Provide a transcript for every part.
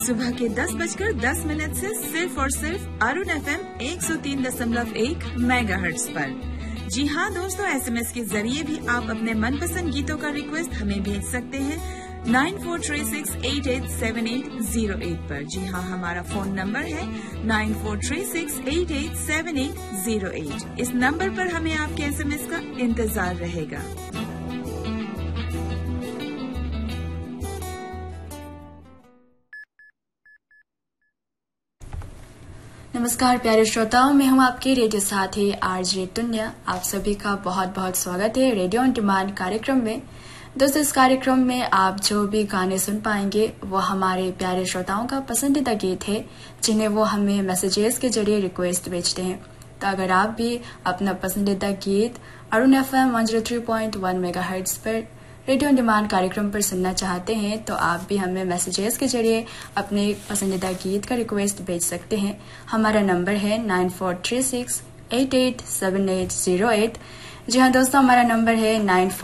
सुबह के 10:10 से सिर्फ और सिर्फ अरुण FM 103.1 मेगाहर्ट्ज पर। जी हाँ दोस्तों, SMS के जरिए भी आप अपने मनपसंद गीतों का रिक्वेस्ट हमें भेज सकते हैं 9436887808 पर। जी हाँ, हमारा फोन नंबर है 9436887808। इस नंबर पर हमें आपके SMS का इंतजार रहेगा। नमस्कार प्यारे श्रोताओं, मैं हूं आपके रेडियो साथी आरजे तुन्या। आप सभी का बहुत बहुत स्वागत है रेडियो ऑन डिमांड कार्यक्रम में। दोस्तों, इस कार्यक्रम में आप जो भी गाने सुन पाएंगे वो हमारे प्यारे श्रोताओं का पसंदीदा गीत है, जिन्हें वो हमें मैसेजेस के जरिए रिक्वेस्ट भेजते हैं। तो अगर आप भी अपना पसंदीदा गीत अरुण FM 103.1 मेगाहर्ट्ज पर रेडियो ऑन डिमांड कार्यक्रम पर सुनना चाहते हैं तो आप भी हमें मैसेजेस के जरिए अपने पसंदीदा गीत का रिक्वेस्ट भेज सकते हैं। हमारा नंबर है 9436887808। जी हाँ दोस्तों, हमारा नंबर है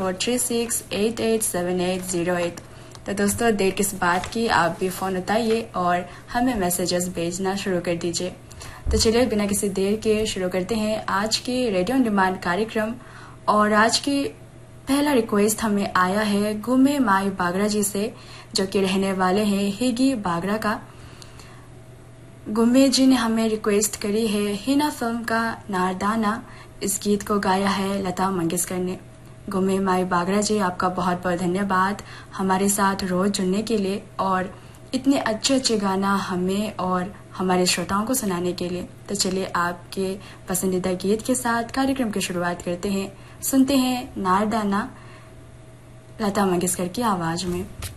9436887808। तो दोस्तों, देर किस बात की, आप भी फोन उठाइए और हमें मैसेजेस भेजना शुरू कर दीजिए। तो चलिए बिना किसी देर के शुरू करते हैं आज के रेडियो ऑन डिमांड कार्यक्रम। और आज की पहला रिक्वेस्ट हमें आया है गुमे माई बागरा जी से, जो कि रहने वाले हैं हिगी बागरा का। गुमे जी ने हमें रिक्वेस्ट करी है हिना फिल्म का नारदाना। इस गीत को गाया है लता मंगेशकर ने। गुमे माई बागरा जी, आपका बहुत बहुत धन्यवाद हमारे साथ रोज जुड़ने के लिए और इतने अच्छे अच्छे गाना हमें और हमारे श्रोताओं को सुनाने के लिए। तो चलिए आपके पसंदीदा गीत के साथ कार्यक्रम की शुरुआत करते हैं। सुनते हैं नारदाना लता मंगेशकर की आवाज में।